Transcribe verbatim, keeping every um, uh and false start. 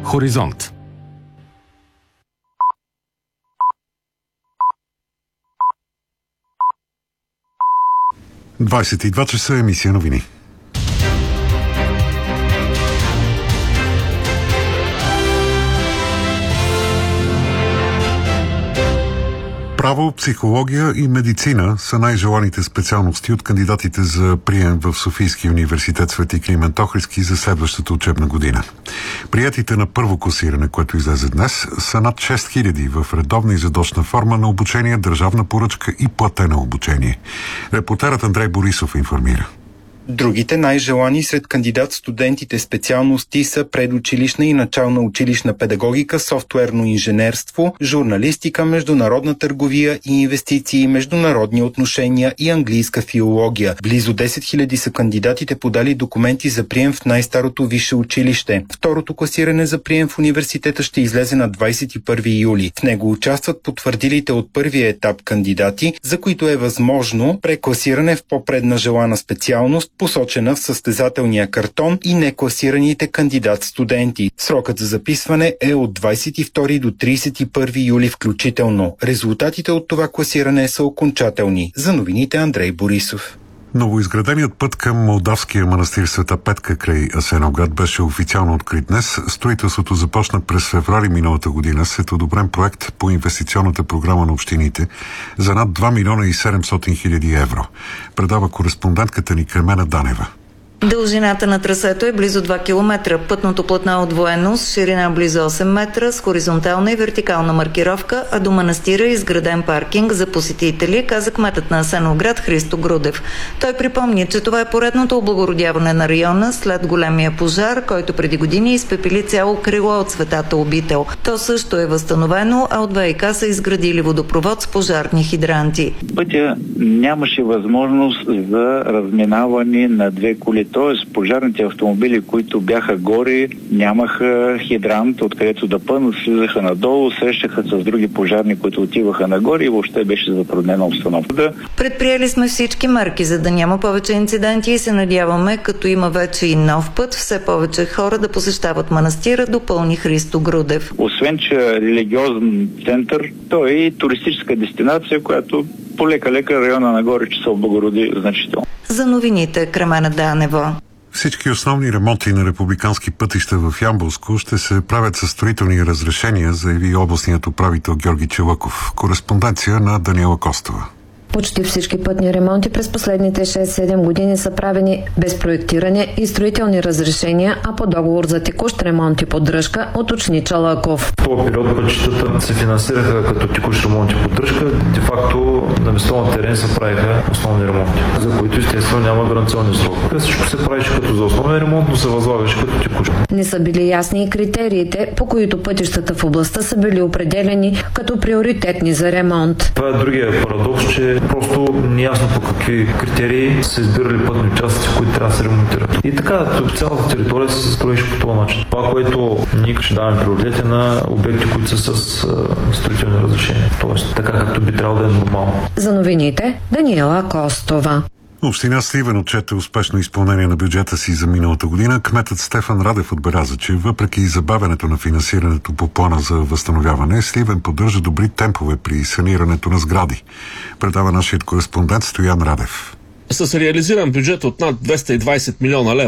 Хоризонт. двадесет и два часа, емисия новини. Право, психология и медицина са най-желаните специалности от кандидатите за прием в Софийския университет Свети Климент Охридски за следващата учебна година. Приятите на първо класиране, което излезе днес, са над шест хиляди в редовна и задочна форма на обучение, държавна поръчка и платено обучение. Репортерът Андрей Борисов информира. Другите най-желани сред кандидат-студентите специалности са предучилищна и начална училищна педагогика, софтуерно инженерство, журналистика, международна търговия и инвестиции, международни отношения и английска филология. Близо десет хиляди са кандидатите подали документи за прием в най-старото висше училище. Второто класиране за прием в университета ще излезе на двадесет и първи юли. В него участват потвърдилите от първия етап кандидати, за които е възможно прекласиране в по-предна желана специалност, посочена в състезателния картон, и некласираните кандидат-студенти. Срокът за записване е от двадесет и втори до тридесет и първи юли включително. Резултатите от това класиране са окончателни. За новините Андрей Борисов. Новоизграденият път към молдавския манастир Света Петка край Асеновград беше официално открит днес. Строителството започна през февруари миналата година след одобрен проект по инвестиционната програма на общините за над два милиона и седемстотин хиляди евро. Предава кореспондентката ни Кремена Данева. Дължината на трасето е близо два километра. Пътното платно е отвоено с ширина близо осем метра, с хоризонтална и вертикална маркировка, а до манастира е изграден паркинг за посетители, каза кметът на Асеновград Христо Грудев. Той припомни, че това е поредното облагородяване на района след големия пожар, който преди години изпепели цяло крило от Светата обител. То също е възстановено, а от ВиК са изградили водопровод с пожарни хидранти. Пътя нямаше възможност за разминаване на две коли. Т.е. пожарните автомобили, които бяха горе, нямаха хидрант, откъдето да пънат, слизаха надолу, срещаха с други пожарни, които отиваха нагоре и въобще беше затруднена обстановка. Предприели сме всички мерки, за да няма повече инциденти и се надяваме, като има вече и нов път, все повече хора да посещават манастира, допълни Христо Грудев. Освен, че религиозен център, той е и туристическа дестинация, която полека-лека района нагоре, че се облагороди значително. За новините Кремена Данева. Всички основни ремонти на републикански пътища в Ямболско ще се правят със строителни разрешения, заяви областният управител Георги Челъков. Кореспонденция на Даниела Костова. Почти всички пътни ремонти през последните шест-седем години са правени без проектиране и строителни разрешения, а по договор за текущ ремонт и поддръжка, уточни Чалъков. В този период пътищата се финансираха като текущ ремонт и поддръжка. Де факто на место на терен се правиха основни ремонти, за които естествено няма гаранционни срокове. Всичко се правеше като за основен ремонт, но се възлагаше като текущ. Не са били ясни и критериите, по които пътищата в областта са били определени като приоритетни за ремонт. Това е другия парадокс, че просто неясно по какви критерии са избирали пътни участъци, които трябва да се ремонтират. И така, цялата територия се строеше по този начин. Това, което ние ще даваме приоритет е на обекти, които са с а, строителни разрешения. Тоест, така както би трябвало да е нормално. За новините Даниела Костова. Община Сливен отчете успешно изпълнение на бюджета си за миналата година. Кметът Стефан Радев отбеляза, че въпреки забавянето на финансирането по плана за възстановяване, Сливен поддържа добри темпове при санирането на сгради. Предава нашият кореспондент Стоян Радев. С реализиран бюджет от над двеста и двадесет милиона лева,